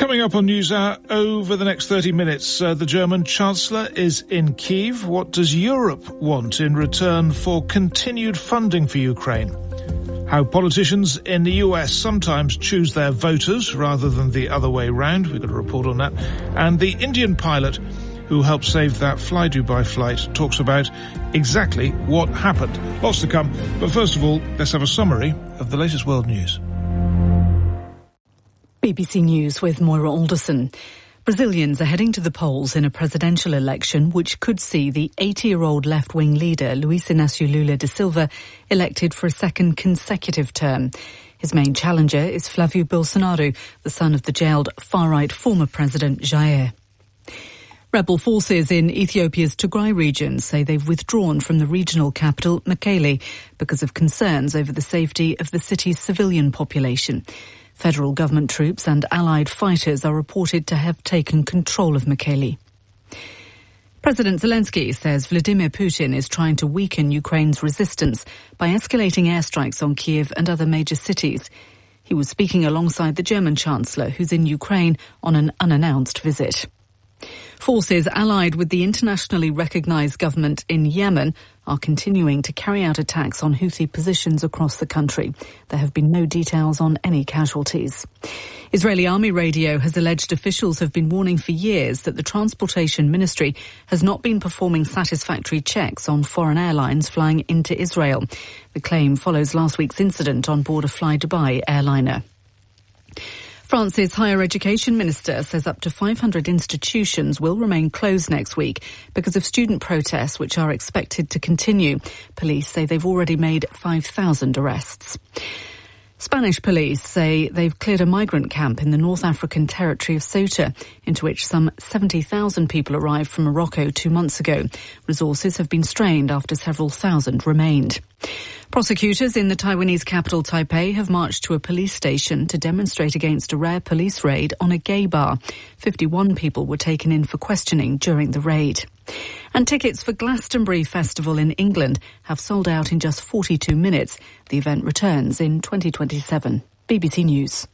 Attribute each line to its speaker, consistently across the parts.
Speaker 1: Coming up on NewsHour over the next 30 minutes, the German Chancellor is in Kyiv. What does Europe want in return for continued funding for Ukraine? How politicians in the US sometimes choose their voters rather than the other way round. We've got a report on that. And the Indian pilot who helped save that Fly Dubai flight talks about exactly what happened. Lots to come. But first of all, let's have a summary of the latest world news.
Speaker 2: BBC News with Moira Alderson. Brazilians are heading to the polls in a presidential election which could see the 80-year-old left-wing leader Luiz Inácio Lula da Silva elected for a second consecutive term. His main challenger is Flávio Bolsonaro, the son of the jailed far-right former president Jair. Rebel forces in Ethiopia's Tigray region say they've withdrawn from the regional capital, Mekelle, because of concerns over the safety of the city's civilian population. Federal government troops and allied fighters are reported to have taken control of Mekelle. President Zelensky says Vladimir Putin is trying to weaken Ukraine's resistance by escalating airstrikes on Kyiv and other major cities. He was speaking alongside the German Chancellor, who's in Ukraine on an unannounced visit. Forces allied with the internationally recognised government in Yemen are continuing to carry out attacks on Houthi positions across the country. There have been no details on any casualties. Israeli Army radio has alleged officials have been warning for years that the Transportation Ministry has not been performing satisfactory checks on foreign airlines flying into Israel. The claim follows last week's incident on board a Fly Dubai airliner. France's higher education minister says up to 500 institutions will remain closed next week because of student protests which are expected to continue. Police say they've already made 5,000 arrests. Spanish police say they've cleared a migrant camp in the North African territory of Ceuta, into which some 70,000 people arrived from Morocco 2 months ago. Resources have been strained after several thousand remained. Prosecutors in the Taiwanese capital Taipei have marched to a police station to demonstrate against a rare police raid on a gay bar. 51 people were taken in for questioning during the raid. And tickets for Glastonbury Festival in England have sold out in just 42 minutes. The event returns in 2027. BBC News.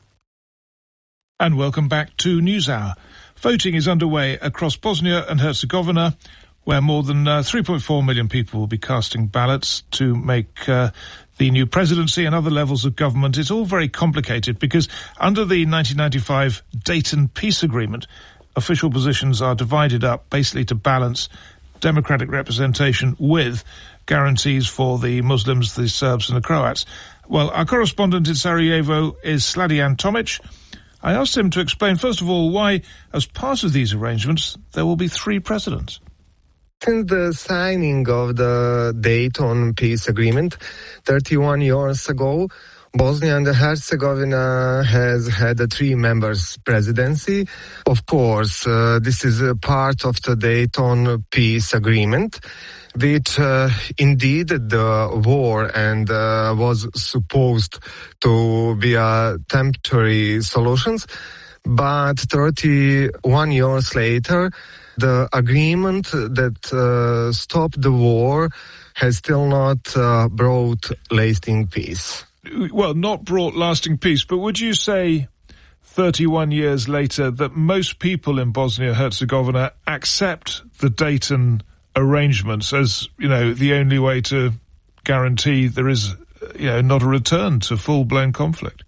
Speaker 1: And welcome back to NewsHour. Voting is underway across Bosnia and Herzegovina, where more than 3.4 million people will be casting ballots to make the new presidency and other levels of government. It's all very complicated because under the 1995 Dayton Peace Agreement, official positions are divided up basically to balance democratic representation with guarantees for the Muslims, the Serbs and the Croats. Well, our correspondent in Sarajevo is Sladian Tomic. I asked him to explain, first of all, why, as part of these arrangements, there will be 3 presidents.
Speaker 3: Since the signing of the Dayton Peace Agreement 31 years ago, Bosnia and Herzegovina has had a 3-members presidency. Of course, this is a part of the Dayton Peace Agreement, which ended the war and was supposed to be a temporary solution. But 31 years later, the agreement that stopped the war has still not brought lasting peace.
Speaker 1: Well, not brought lasting peace, but would you say 31 years later that most people in Bosnia-Herzegovina accept the Dayton arrangements as, the only way to guarantee there is, not a return to full-blown conflict?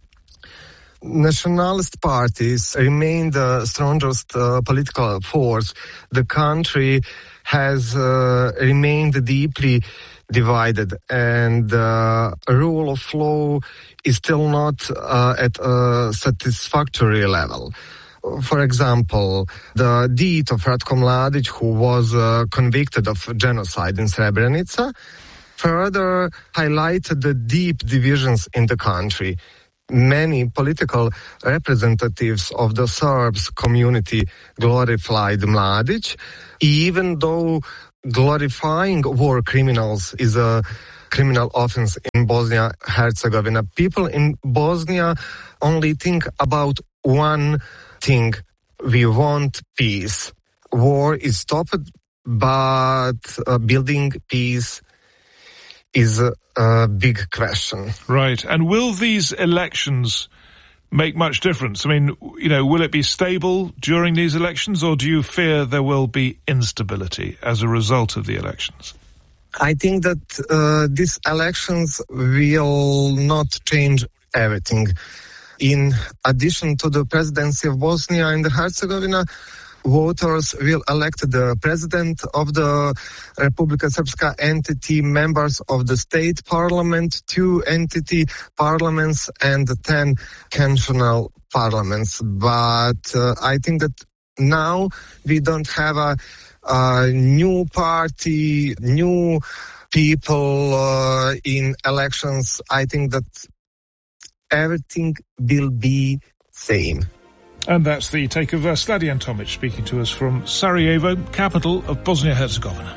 Speaker 3: Nationalist parties remain the strongest political force. The country has remained deeply divided, and the rule of law is still not at a satisfactory level. For example, the death of Ratko Mladic, who was convicted of genocide in Srebrenica, further highlighted the deep divisions in the country. Many political representatives of the Serbs community glorified Mladic, even though glorifying war criminals is a criminal offense in Bosnia-Herzegovina. People in Bosnia only think about one thing: we want peace. War is stopped, but building peace is a big question.
Speaker 1: Right. And will these elections make much difference? I mean, will it be stable during these elections, or do you fear there will be instability as a result of the elections?
Speaker 3: I think that these elections will not change everything. In addition to the presidency of Bosnia and Herzegovina, voters will elect the president of the Republika Srpska entity, members of the state parliament, 2 entity parliaments, and 10 cantonal parliaments. But I think that now we don't have a new party, new people in elections. I think that everything will be same.
Speaker 1: And that's the take of Sladian Tomic speaking to us from Sarajevo, capital of Bosnia-Herzegovina.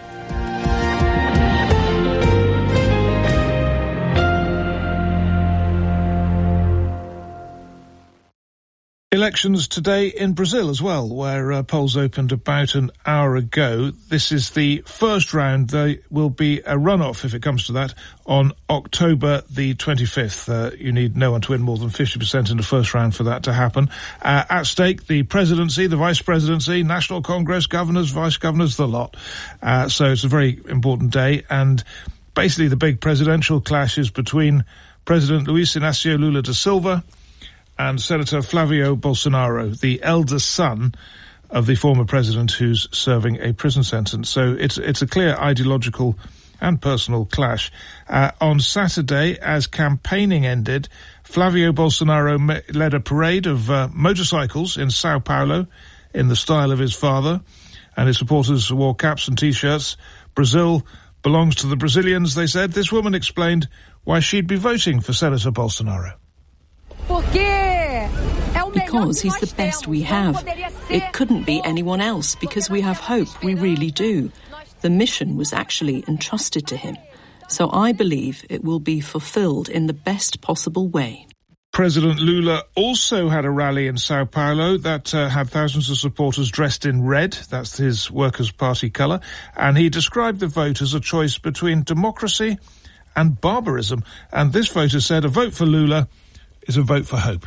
Speaker 1: Elections today in Brazil as well, where polls opened about an hour ago. This is the first round. There will be a runoff, if it comes to that, on October the 25th. You need no one to win more than 50% in the first round for that to happen. At stake, the presidency, the vice presidency, National Congress, governors, vice governors, the lot. So it's a very important day. And basically the big presidential clash is between President Luiz Inácio Lula da Silva and Senator Flavio Bolsonaro, the eldest son of the former president who's serving a prison sentence. So it's a clear ideological and personal clash. On Saturday, as campaigning ended, Flavio Bolsonaro led a parade of motorcycles in Sao Paulo in the style of his father, and his supporters wore caps and T-shirts. Brazil belongs to the Brazilians, they said. This woman explained why she'd be voting for Senator Bolsonaro.
Speaker 4: Because he's the best we have. It couldn't be anyone else because we have hope, we really do. The mission was actually entrusted to him. So I believe it will be fulfilled in the best possible way.
Speaker 1: President Lula also had a rally in Sao Paulo that had thousands of supporters dressed in red. That's his Workers' Party colour. And he described the vote as a choice between democracy and barbarism. And this voter said a vote for Lula is a vote for hope.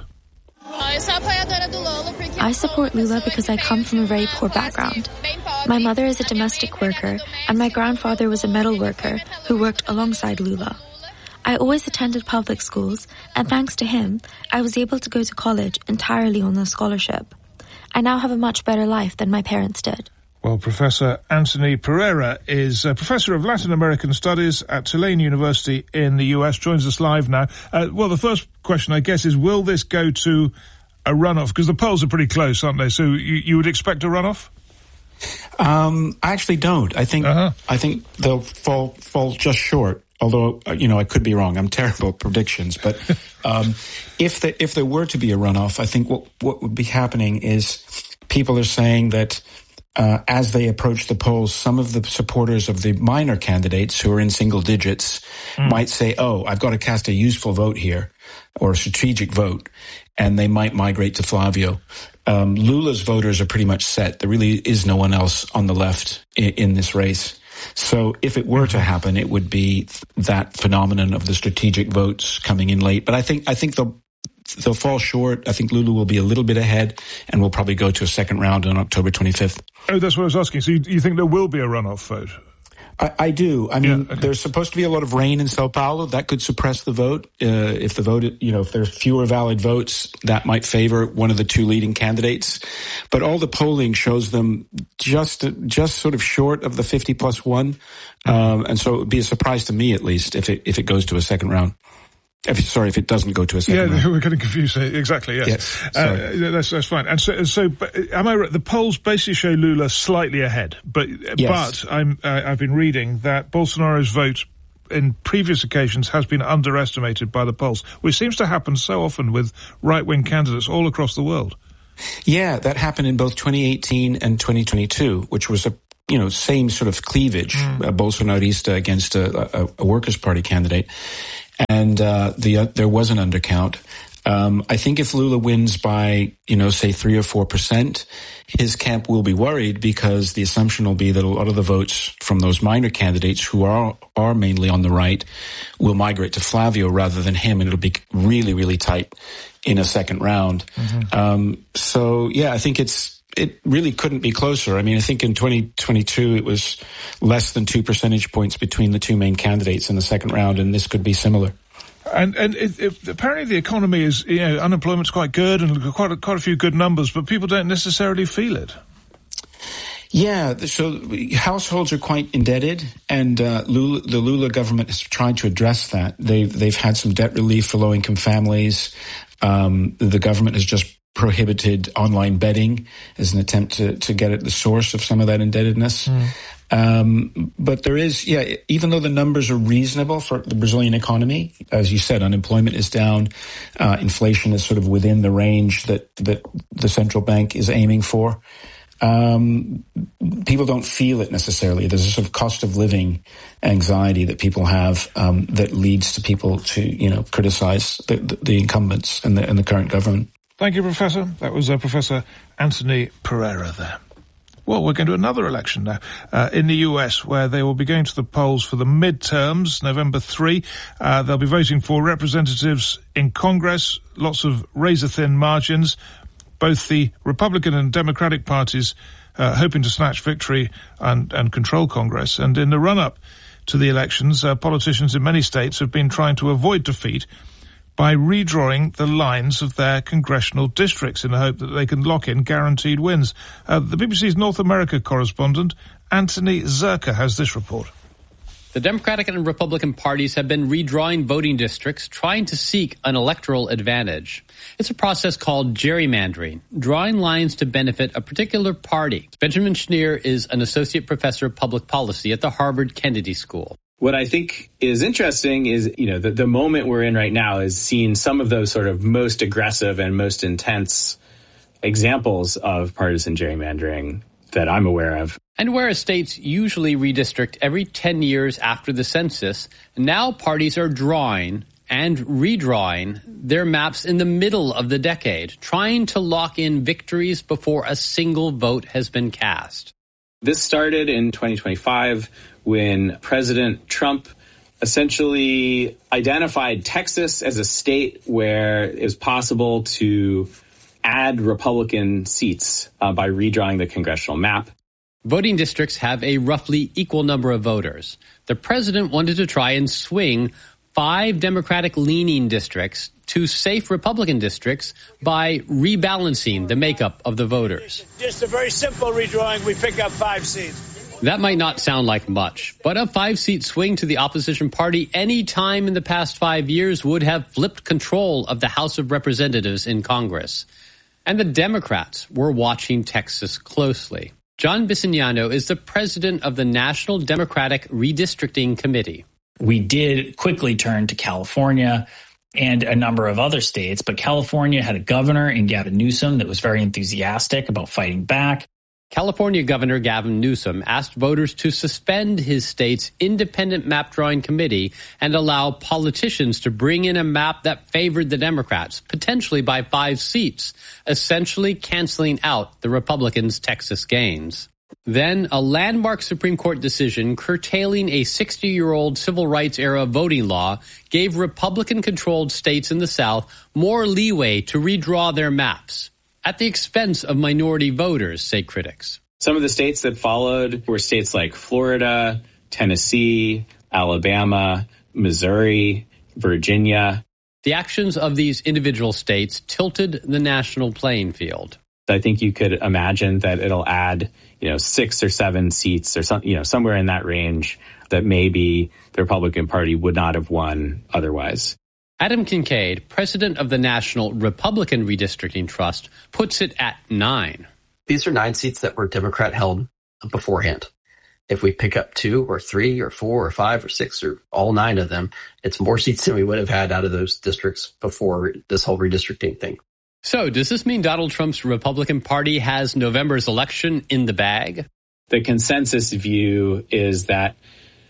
Speaker 5: I support Lula because I come from a very poor background. My mother is a domestic worker, and my grandfather was a metal worker who worked alongside Lula. I always attended public schools, and thanks to him, I was able to go to college entirely on a scholarship. I now have a much better life than my parents did.
Speaker 1: Well, Professor Anthony Pereira is a professor of Latin American Studies at Tulane University in the US, joins us live now. Well, the first question, I guess, is will this go to a runoff? Because the polls are pretty close, aren't they? So you would expect a runoff?
Speaker 6: I actually don't. I think they'll fall just short. Although, I could be wrong. I'm terrible at predictions. But if there were to be a runoff, I think what would be happening is people are saying that as they approach the polls, some of the supporters of the minor candidates who are in single digits might say, I've got to cast a useful vote here or a strategic vote, and they might migrate to Flavio. Lula's voters are pretty much set. There really is no one else on the left in this race. So if it were to happen, it would be that phenomenon of the strategic votes coming in late. But I think they'll fall short. I think Lula will be a little bit ahead and will probably go to a second round on October 25th.
Speaker 1: Oh, that's what I was asking. So you think there will be a runoff vote?
Speaker 6: I do. I mean, There's supposed to be a lot of rain in Sao Paulo. That could suppress the vote. If the vote, if there's fewer valid votes, that might favor one of the two leading candidates. But all the polling shows them just sort of short of the 50+1. And so it would be a surprise to me, at least, if it goes to a second round. If it doesn't go to a second round.
Speaker 1: Yeah, we're getting confused. Exactly, yes. That's fine. And so, am I right? The polls basically show Lula slightly ahead, but I've been reading that Bolsonaro's vote in previous occasions has been underestimated by the polls, which seems to happen so often with right-wing candidates all across the world.
Speaker 6: Yeah, that happened in both 2018 and 2022, which was same sort of cleavage, a Bolsonarista against a Workers' Party candidate. And there was an undercount. I think if Lula wins by, say 3 or 4%, his camp will be worried because the assumption will be that a lot of the votes from those minor candidates who are mainly on the right will migrate to Flavio rather than him, and it'll be really, really tight in a second round. Mm-hmm. I think it really couldn't be closer. I mean, I think in 2022 it was less than 2 percentage points between the two main candidates in the second round, and this could be similar.
Speaker 1: And apparently the economy is, unemployment's quite good and quite a few good numbers, but people don't necessarily feel it.
Speaker 6: Yeah, so households are quite indebted, and the Lula government has tried to address that. They've had some debt relief for low-income families. The government has just prohibited online betting as an attempt to get at the source of some of that indebtedness. But there is, even though the numbers are reasonable for the Brazilian economy, as you said, unemployment is down, inflation is sort of within the range that the central bank is aiming for. People don't feel it necessarily. There's a sort of cost of living anxiety that people have that leads to people to, criticize the incumbents and the current government.
Speaker 1: Thank you, Professor. That was Professor Anthony Pereira there. Well, we're going to another election now in the US, where they will be going to the polls for the midterms, November 3. They'll be voting for representatives in Congress, lots of razor-thin margins. Both the Republican and Democratic parties hoping to snatch victory and control Congress. And in the run-up to the elections, politicians in many states have been trying to avoid defeat by redrawing the lines of their congressional districts in the hope that they can lock in guaranteed wins. The BBC's North America correspondent, Anthony Zerka, has this report.
Speaker 7: The Democratic and Republican parties have been redrawing voting districts, trying to seek an electoral advantage. It's a process called gerrymandering, drawing lines to benefit a particular party. Benjamin Schneer is an associate professor of public policy at the Harvard Kennedy School.
Speaker 8: What I think is interesting is, the moment we're in right now is seeing some of those sort of most aggressive and most intense examples of partisan gerrymandering that I'm aware of.
Speaker 7: And whereas states usually redistrict every 10 years after the census, now parties are drawing and redrawing their maps in the middle of the decade, trying to lock in victories before a single vote has been cast.
Speaker 8: This started in 2025 when President Trump essentially identified Texas as a state where it was possible to add Republican seats by redrawing the congressional map.
Speaker 7: Voting districts have a roughly equal number of voters. The president wanted to try and swing 5 Democratic-leaning districts to safe Republican districts by rebalancing the makeup of the voters.
Speaker 9: Just a very simple redrawing. We pick up 5 seats.
Speaker 7: That might not sound like much, but a 5-seat swing to the opposition party any time in the past 5 years would have flipped control of the House of Representatives in Congress. And the Democrats were watching Texas closely. John Bisignano is the president of the National Democratic Redistricting Committee.
Speaker 10: We did quickly turn to California and a number of other states, but California had a governor in Gavin Newsom that was very enthusiastic about fighting back.
Speaker 7: California Governor Gavin Newsom asked voters to suspend his state's independent map-drawing committee and allow politicians to bring in a map that favored the Democrats, potentially by 5 seats, essentially canceling out the Republicans' Texas gains. Then, a landmark Supreme Court decision curtailing a 60-year-old civil rights-era voting law gave Republican-controlled states in the South more leeway to redraw their maps, at the expense of minority voters, say critics.
Speaker 8: Some of the states that followed were states like Florida, Tennessee, Alabama, Missouri, Virginia.
Speaker 7: The actions of these individual states tilted the national playing field.
Speaker 8: I think you could imagine that it'll add, 6 or 7 seats or somewhere in that range that maybe the Republican Party would not have won otherwise.
Speaker 7: Adam Kincaid, president of the National Republican Redistricting Trust, puts it at 9.
Speaker 11: These are 9 seats that were Democrat held beforehand. If we pick up 2 or 3 or 4 or 5 or 6 or all 9 of them, it's more seats than we would have had out of those districts before this whole redistricting thing.
Speaker 7: So does this mean Donald Trump's Republican Party has November's election in the bag?
Speaker 8: The consensus view is that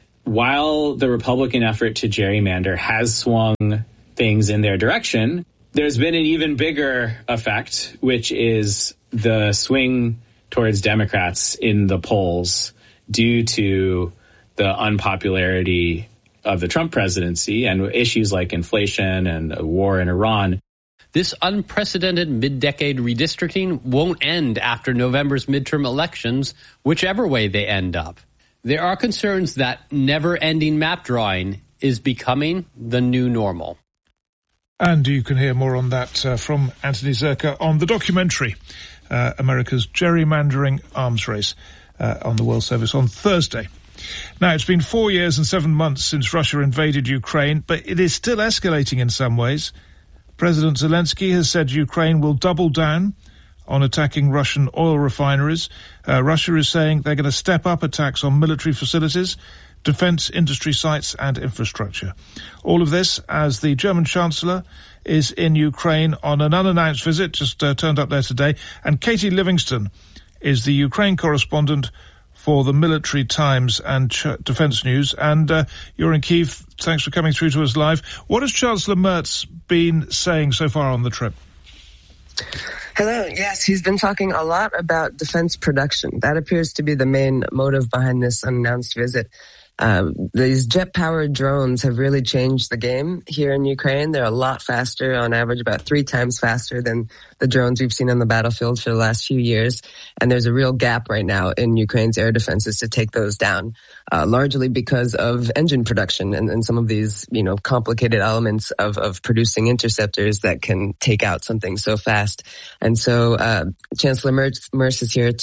Speaker 8: while the Republican effort to gerrymander has swung things in their direction, there's been an even bigger effect, which is the swing towards Democrats in the polls due to the unpopularity of the Trump presidency and issues like inflation and a war in Iran.
Speaker 7: This unprecedented mid-decade redistricting won't end after November's midterm elections, whichever way they end up. There are concerns that never-ending map drawing is becoming the new normal.
Speaker 1: And you can hear more on that from Anthony Zerka on the documentary, America's Gerrymandering Arms Race, on the World Service on Thursday. Now, it's been 4 years and 7 months since Russia invaded Ukraine, but it is still escalating in some ways. President Zelensky has said Ukraine will double down on attacking Russian oil refineries. Russia is saying they're going to step up attacks on military facilities, defense industry sites and infrastructure. All of this as the German Chancellor is in Ukraine on an unannounced visit, just turned up there today. And Katie Livingston is the Ukraine correspondent for the Military Times and Defense News. And you're in Kyiv. Thanks for coming through to us live. What has Chancellor Merz been saying so far on the trip?
Speaker 12: Hello. Yes, he's been talking a lot about defense production. That appears to be the main motive behind this unannounced visit. These jet-powered drones have really changed the game here in Ukraine. They're a lot faster, on average about 3 times faster than the drones we've seen on the battlefield for the last few years. And there's a real gap right now in Ukraine's air defenses to take those down, largely because of engine production and some of these, complicated elements of producing interceptors that can take out something so fast. And so Chancellor Merz is here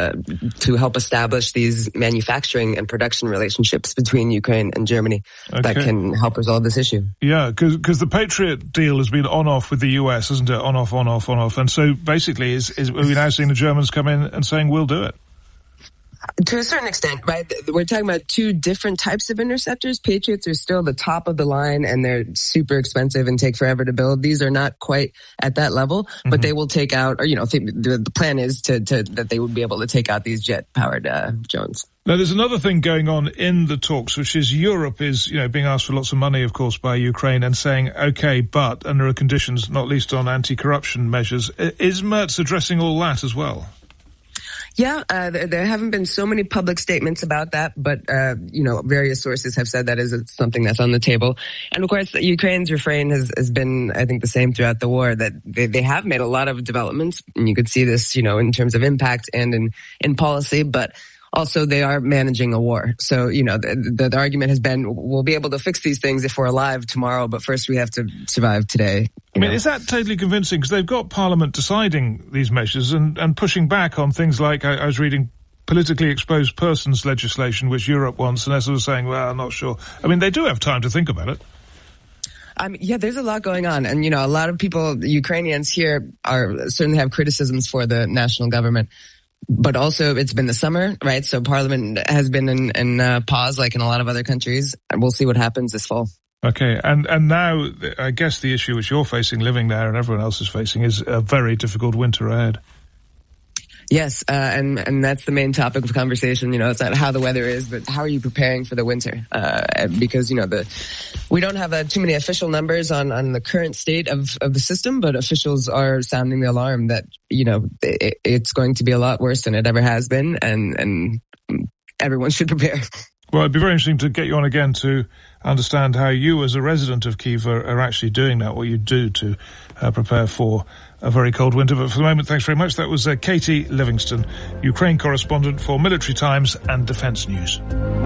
Speaker 12: to help establish these manufacturing and production relationships between Ukraine and Germany that can help resolve this issue.
Speaker 1: Yeah, because the Patriot deal has been on-off with the US, hasn't it? On-off, on-off, on-off. And so basically, are we now seeing the Germans come in and saying, we'll do it?
Speaker 12: To a certain extent, right? We're talking about 2 different types of interceptors. Patriots are still the top of the line and they're super expensive and take forever to build. These are not quite at that level, but they will take out, or, the plan is that they would be able to take out these jet-powered drones.
Speaker 1: Now, there's another thing going on in the talks, which is Europe is, being asked for lots of money, of course, by Ukraine and saying, okay, but, and there are conditions, not least on anti-corruption measures. Is Merz addressing all that as well?
Speaker 12: Yeah, there haven't been so many public statements about that, but, various sources have said that is something that's on the table. And of course, Ukraine's refrain has been, I think, the same throughout the war, that they have made a lot of developments. And you could see this, in terms of impact and in policy, but also they are managing a war. So, the argument has been, we'll be able to fix these things if we're alive tomorrow, but first we have to survive today.
Speaker 1: Is that totally convincing? Because they've got Parliament deciding these measures and pushing back on things like, I was reading politically exposed persons legislation, which Europe wants, and they're sort of saying, well, I'm not sure. They do have time to think about it.
Speaker 12: Yeah, there's a lot going on. And, a lot of people, Ukrainians here, certainly have criticisms for the national government. But also, it's been the summer, right? So Parliament has been in pause, like in a lot of other countries. And we'll see what happens this fall.
Speaker 1: Okay, and now, I guess the issue which you're facing living there and everyone else is facing is a very difficult winter ahead.
Speaker 12: Yes, and that's the main topic of conversation. It's not how the weather is, but how are you preparing for the winter? Because, we don't have too many official numbers on the current state of the system, but officials are sounding the alarm that, it's going to be a lot worse than it ever has been, and everyone should prepare.
Speaker 1: Well, it'd be very interesting to get you on again to understand how you, as a resident of Kyiv, are actually doing that, what you do to prepare for a very cold winter. But for the moment, thanks very much. That was Katie Livingston, Ukraine correspondent for Military Times and Defense News.